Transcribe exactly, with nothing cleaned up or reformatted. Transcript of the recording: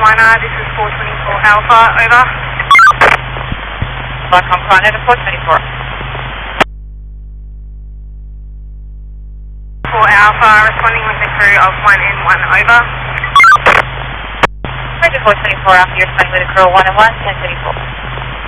Liner, this is four twenty-four Alpha, over. Blackhawk Liner to four twenty-four. four Alpha, responding with a crew of one N one, over. Roger four twenty-four Alpha, you're responding with a crew of one N one, ten twenty-four.